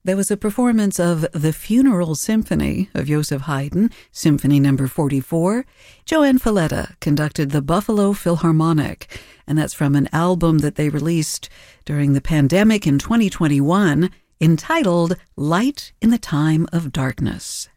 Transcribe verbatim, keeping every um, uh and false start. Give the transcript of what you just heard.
There was a performance of The Funeral Symphony of Joseph Haydn, Symphony Number forty-four. Joanne Falletta conducted the Buffalo Philharmonic, and that's from an album that they released during the pandemic in twenty twenty-one, entitled Light in the Time of Darkness.